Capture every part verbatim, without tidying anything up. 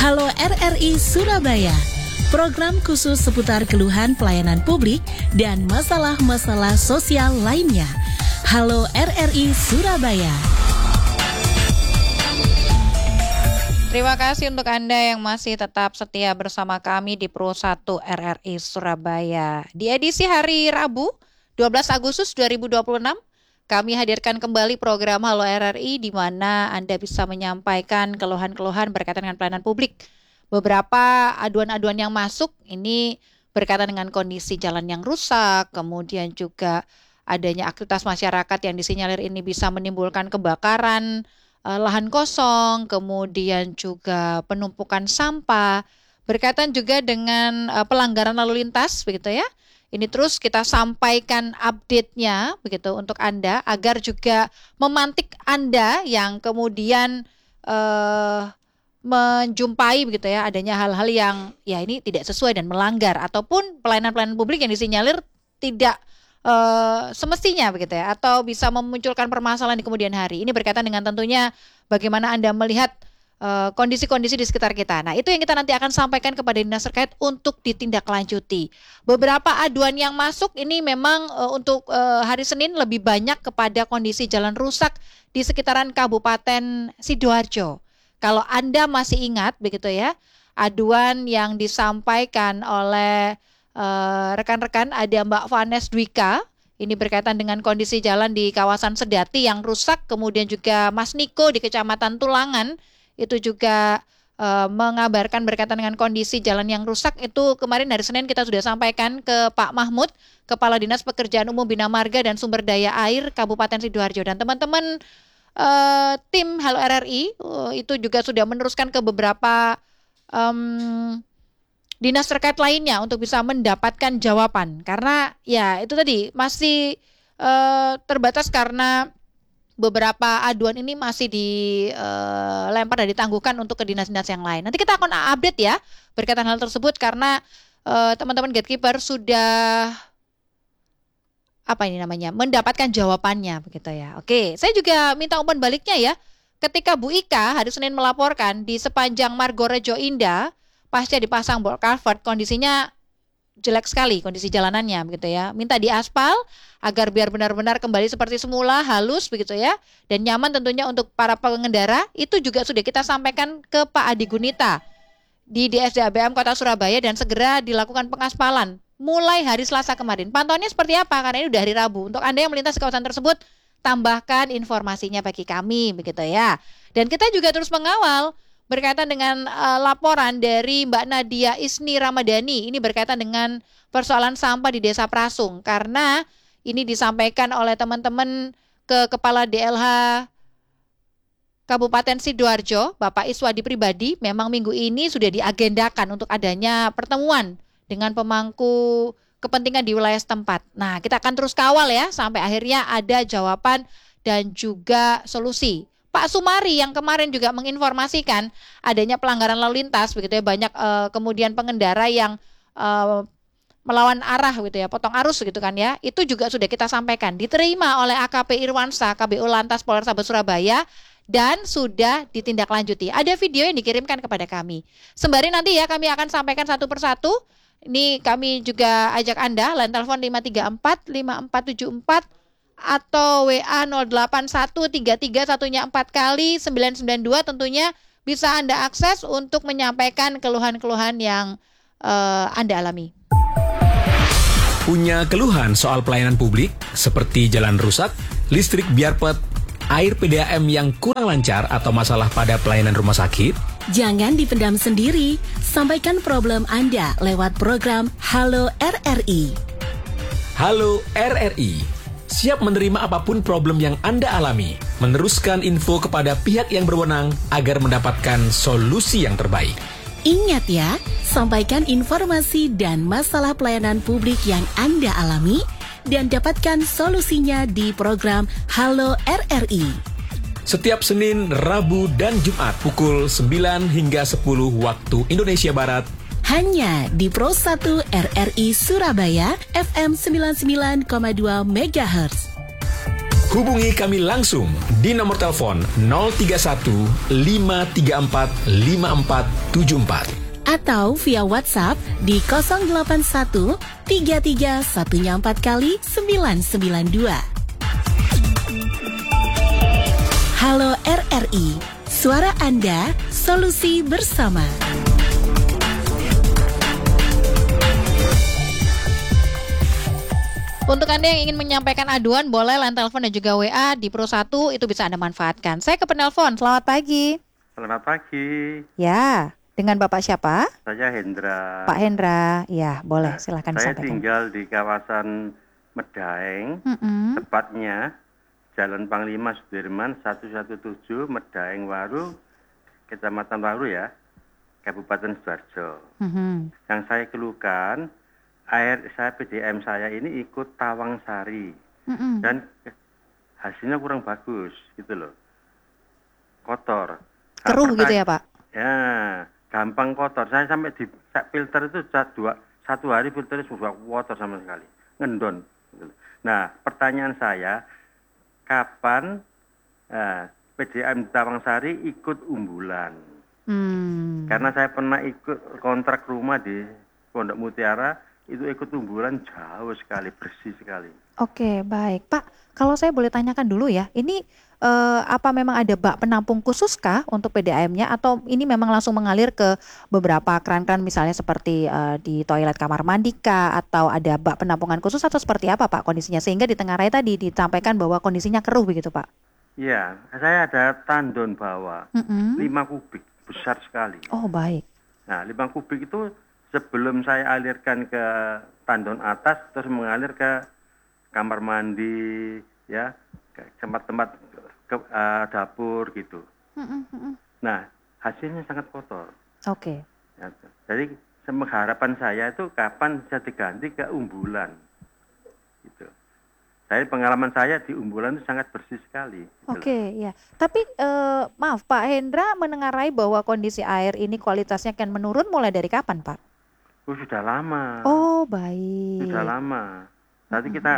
Halo R R I Surabaya, program khusus seputar keluhan pelayanan publik dan masalah-masalah sosial lainnya. Halo R R I Surabaya. Terima kasih untuk Anda yang masih tetap setia bersama kami di Pro satu R R I Surabaya. Di edisi hari Rabu, dua belas Agustus dua ribu dua puluh enam, kami hadirkan kembali program Halo R R I di mana Anda bisa menyampaikan keluhan-keluhan berkaitan dengan pelayanan publik. Beberapa aduan-aduan yang masuk ini berkaitan dengan kondisi jalan yang rusak, kemudian juga adanya aktivitas masyarakat yang disinyalir ini bisa menimbulkan kebakaran, eh, lahan kosong, kemudian juga penumpukan sampah, berkaitan juga dengan eh, pelanggaran lalu lintas, begitu ya. Ini terus kita sampaikan update-nya begitu untuk Anda agar juga memantik Anda yang kemudian uh, menjumpai begitu ya adanya hal-hal yang ya ini tidak sesuai dan melanggar ataupun pelayanan-pelayanan publik yang disinyalir tidak uh, semestinya begitu ya atau bisa memunculkan permasalahan di kemudian hari. Ini berkaitan dengan tentunya bagaimana Anda melihat Uh, kondisi-kondisi di sekitar kita. Nah, itu yang kita nanti akan sampaikan kepada dinas terkait untuk ditindaklanjuti. Beberapa aduan yang masuk ini memang uh, untuk uh, hari Senin lebih banyak kepada kondisi jalan rusak di sekitaran Kabupaten Sidoarjo. Kalau Anda masih ingat begitu ya, aduan yang disampaikan oleh uh, rekan-rekan ada Mbak Vanes Dwika. Ini berkaitan dengan kondisi jalan di kawasan Sedati yang rusak, kemudian juga Mas Niko di Kecamatan Tulangan itu juga uh, mengabarkan berkaitan dengan kondisi jalan yang rusak. Itu kemarin hari Senin kita sudah sampaikan ke Pak Mahmud, Kepala Dinas Pekerjaan Umum Bina Marga dan Sumber Daya Air Kabupaten Sidoarjo. Dan teman-teman uh, tim Halo R R I uh, itu juga sudah meneruskan ke beberapa um, dinas terkait lainnya untuk bisa mendapatkan jawaban. Karena ya itu tadi masih uh, terbatas karena beberapa aduan ini masih dilempar uh, dan ditangguhkan untuk ke dinas-dinas yang lain. Nanti kita akan update ya berkaitan hal tersebut karena uh, teman-teman gatekeeper sudah apa ini namanya mendapatkan jawabannya begitu ya. Oke, saya juga minta umpan baliknya ya. Ketika Bu Ika hari Senin melaporkan di sepanjang Margorejo Indah pasca dipasang box culvert kondisinya jelek sekali kondisi jalanannya begitu ya. Minta diaspal agar biar benar-benar kembali seperti semula, halus begitu ya. Dan nyaman tentunya untuk para pengendara. Itu juga sudah kita sampaikan ke Pak Adi Gunita di D S D A B M Kota Surabaya dan segera dilakukan pengaspalan mulai hari Selasa kemarin. Pantauannya seperti apa? Karena ini udah hari Rabu. Untuk Anda yang melintas di kawasan tersebut, tambahkan informasinya bagi kami begitu ya. Dan kita juga terus mengawal berkaitan dengan uh, laporan dari Mbak Nadia Isni Ramadhani. Ini berkaitan dengan persoalan sampah di Desa Prasung. Karena ini disampaikan oleh teman-teman ke Kepala D L H Kabupaten Sidoarjo, Bapak Iswadi Pribadi. Memang minggu ini sudah diagendakan untuk adanya pertemuan dengan pemangku kepentingan di wilayah setempat. Nah, kita akan terus kawal ya sampai akhirnya ada jawaban dan juga solusi. Pak Sumari yang kemarin juga menginformasikan adanya pelanggaran lalu lintas begitu ya, banyak uh, kemudian pengendara yang uh, melawan arah gitu ya, potong arus gitu kan ya. Itu juga sudah kita sampaikan, diterima oleh A K P Irwansa K B U Lantas Polrestabes Surabaya dan sudah ditindaklanjuti. Ada video yang dikirimkan kepada kami. Sembari nanti ya kami akan sampaikan satu persatu. Ini kami juga ajak Anda line telepon lima tiga empat lima empat tujuh empat atau W A nol delapan satu tiga tiga satunya empat kali sembilan sembilan dua tentunya bisa Anda akses untuk menyampaikan keluhan-keluhan yang uh, Anda alami. Punya keluhan soal pelayanan publik seperti jalan rusak, listrik biarpet, air P D A M yang kurang lancar atau masalah pada pelayanan rumah sakit? Jangan dipendam sendiri, sampaikan problem Anda lewat program Halo R R I. Halo R R I, siap menerima apapun problem yang Anda alami, meneruskan info kepada pihak yang berwenang agar mendapatkan solusi yang terbaik. Ingat ya, sampaikan informasi dan masalah pelayanan publik yang Anda alami dan dapatkan solusinya di program Halo R R I. Setiap Senin, Rabu, dan Jumat pukul sembilan hingga sepuluh waktu Indonesia Barat. Hanya di Pro satu R R I Surabaya F M sembilan puluh sembilan koma dua megahertz. Hubungi kami langsung di nomor telepon nol tiga satu lima tiga empat lima empat tujuh empat atau via WhatsApp di nol delapan satu tiga tiga satu empat kali sembilan sembilan dua. Halo R R I, suara Anda, solusi bersama. Untuk Anda yang ingin menyampaikan aduan, boleh line telepon dan juga W A di Pro satu, itu bisa Anda manfaatkan. Saya ke penelpon, selamat pagi. Selamat pagi. Ya, dengan Bapak siapa? Saya Hendra. Pak Hendra, ya boleh, silakan Saya disampaikan. tinggal di kawasan Medaeng, Mm-mm. tepatnya Jalan Panglima Sudirman seratus tujuh belas, Medaeng Waru, Kecamatan Waru ya, Kabupaten Sidoarjo. Mhm. Yang saya keluhkan, air saya P D A M saya ini ikut Tawang Sari Mm-mm. dan hasilnya kurang bagus gitu loh, kotor. Nah, Keruh gitu pertanya- ya Pak? Ya, gampang kotor. Saya sampai di filter itu satu, dua, satu hari filternya sudah kotor sama sekali, ngendon. Nah, pertanyaan saya, kapan eh, P D A M Tawang Sari ikut umbulan? Hmm. Karena saya pernah ikut kontrak rumah di Pondok Mutiara, itu ikut umbulan jauh sekali, bersih sekali. Oke, baik. Pak, kalau saya boleh tanyakan dulu ya, ini eh, apa memang ada bak penampung khusus kah untuk P D A M-nya atau ini memang langsung mengalir ke beberapa keran-keran misalnya seperti eh, di toilet kamar mandi kah atau ada bak penampungan khusus atau seperti apa Pak kondisinya sehingga di tengah raya tadi disampaikan bahwa kondisinya keruh begitu Pak? Iya, saya ada tandon bawah, Mm-mm. lima kubik, besar sekali. Oh, baik. Nah, lima kubik itu sebelum saya alirkan ke tandon atas, terus mengalir ke kamar mandi, ya, ke tempat-tempat ke, uh, dapur gitu. Mm-mm, mm-mm. Nah, hasilnya sangat kotor. Oke. Ya, jadi harapan saya itu kapan bisa diganti ke umbulan, gitu. Saya pengalaman saya di umbulan itu sangat bersih sekali. Gitu Oke, loh. ya. Tapi eh, maaf Pak Hendra menengarai bahwa kondisi air ini kualitasnya akan menurun mulai dari kapan Pak? Oh, sudah lama. Oh, baik. Sudah lama. Nanti kita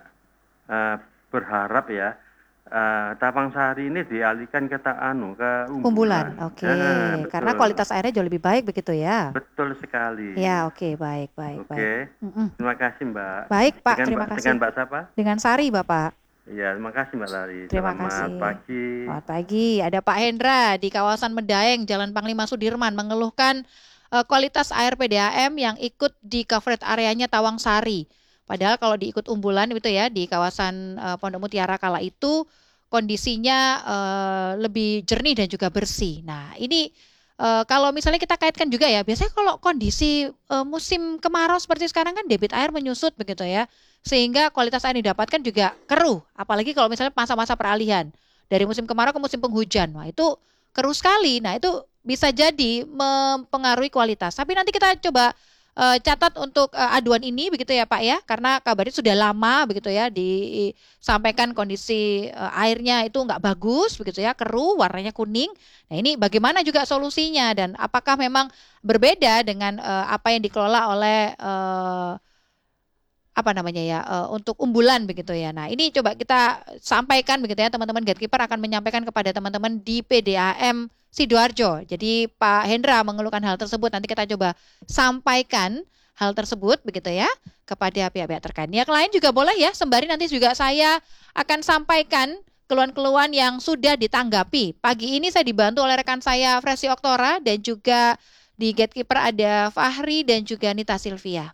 uh, berharap ya, uh, Tawang Sari ini dialihkan ke ta, anu ke umbulan. Umbulan, oke. Ya, betul. Karena kualitas airnya jauh lebih baik begitu ya? Betul sekali. Ya, oke, baik, baik, Oke. baik. Mm-mm. Terima kasih Mbak. Baik Pak, dengan, terima Mbak- kasih. Dengan Mbak siapa? Dengan Sari Bapak. Iya, terima kasih Mbak Lari. Terima Selamat kasih. pagi. Selamat pagi. Ada Pak Hendra di kawasan Medaeng, Jalan Panglima Sudirman mengeluhkan eh, kualitas air P D A M yang ikut di coverage areanya Tawang Sari. Padahal kalau diikut umbulan itu ya di kawasan eh, Pondok Mutiara kala itu kondisinya eh, lebih jernih dan juga bersih. Nah, ini eh, kalau misalnya kita kaitkan juga ya, biasanya kalau kondisi eh, musim kemarau seperti sekarang kan debit air menyusut begitu ya. Sehingga kualitas air yang didapatkan juga keruh, apalagi kalau misalnya masa-masa peralihan dari musim kemarau ke musim penghujan. Wah, itu keruh sekali. Nah, itu bisa jadi mempengaruhi kualitas. Tapi nanti kita coba uh, catat untuk uh, aduan ini begitu ya Pak ya, karena kabarnya sudah lama begitu ya disampaikan kondisi uh, airnya itu nggak bagus begitu ya, keruh, warnanya kuning. Nah, ini bagaimana juga solusinya dan apakah memang berbeda dengan uh, apa yang dikelola oleh uh, apa namanya ya uh, untuk umbulan begitu ya. Nah, ini coba kita sampaikan begitu ya, teman-teman gatekeeper akan menyampaikan kepada teman-teman di P D A M Sidoarjo. Jadi Pak Hendra mengeluhkan hal tersebut, nanti kita coba sampaikan hal tersebut begitu ya kepada pihak-pihak terkait. Yang lain juga boleh ya, sembari nanti juga saya akan sampaikan keluhan-keluhan yang sudah ditanggapi. Pagi ini saya dibantu oleh rekan saya Fresi Oktora dan juga di gatekeeper ada Fahri dan juga Nita Silvia.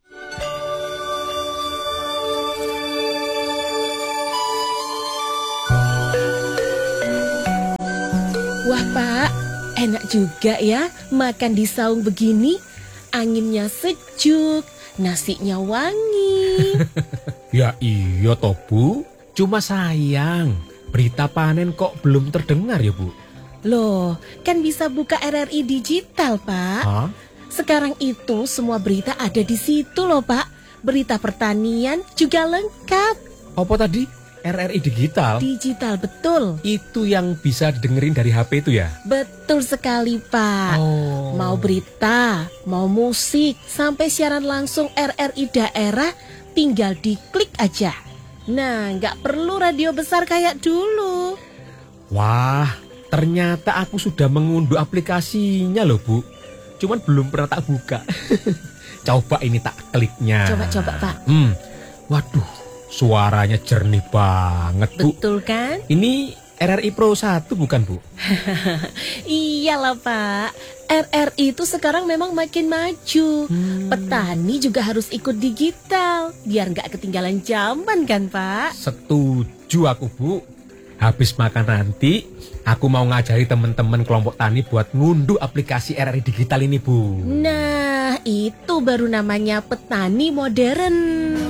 Wah Pak, enak juga ya makan di saung begini. Anginnya sejuk, nasinya wangi. Ya iya toh Bu, cuma sayang berita panen kok belum terdengar ya Bu. Loh, kan bisa buka R R I digital Pak. Hah? Sekarang itu semua berita ada di situ loh Pak. Berita pertanian juga lengkap. Apa tadi? R R I digital? Digital betul. Itu yang bisa didengerin dari H P itu ya? Betul sekali Pak. Oh. Mau berita, mau musik, sampai siaran langsung R R I daerah, tinggal diklik aja. Nah, nggak perlu radio besar kayak dulu. Wah, ternyata aku sudah mengunduh aplikasinya loh, Bu. Cuman belum pernah tak buka. Coba ini tak kliknya. Coba-coba, Pak. Hmm, waduh, suaranya jernih banget, Bu. Betul kan? Ini R R I Pro satu bukan, Bu? Iyalah, Pak. R R I itu sekarang memang makin maju. Hmm. Petani juga harus ikut digital biar nggak ketinggalan zaman kan, Pak? Setuju aku, Bu. Habis makan nanti, aku mau ngajari teman-teman kelompok tani buat ngunduh aplikasi R R I digital ini, Bu. Nah, itu baru namanya petani modern.